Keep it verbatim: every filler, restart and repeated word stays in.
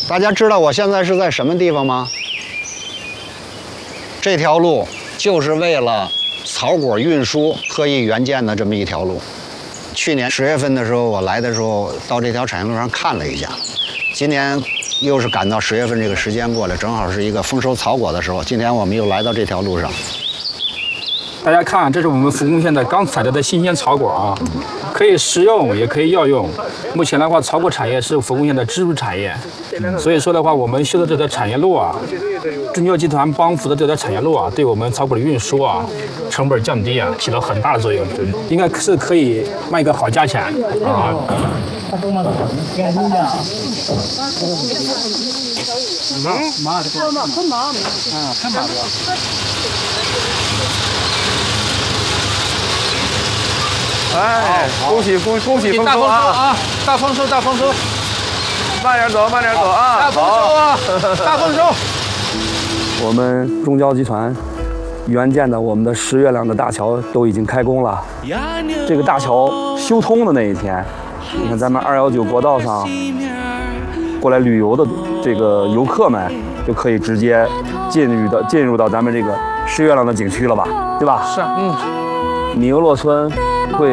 大家知道我现在是在什么地方吗？这条路就是为了草果运输特意援建的这么一条路。去年十月份的时候，我来的时候到这条产业路上看了一下，今年又是赶到十月份这个时间过来，正好是一个丰收草果的时候。今天我们又来到这条路上。 大家看，这是我们福丰县的刚采摘的新鲜草果啊，可以食用，也可以药用。目前的话，草果产业是福丰县的支柱产业，所以说的话，我们修的这条产业路啊，中交集团帮扶的这条产业路啊，对我们草果的运输啊，成本降低啊，起到很大的作用，应该是可以卖个好价钱啊。 哎，恭喜恭恭喜丰收啊！ 大丰收，大丰收， 慢点走，慢点走啊！ 大丰收啊！大丰收！ 我们中交集团援建的我们的十月亮的大桥都已经开工了。这个大桥修通的那一天，你看咱们二幺九国道上过来旅游的这个游客们，就可以直接进入到进入到咱们这个十月亮的景区了吧，对吧？ 是，嗯。 米油洛村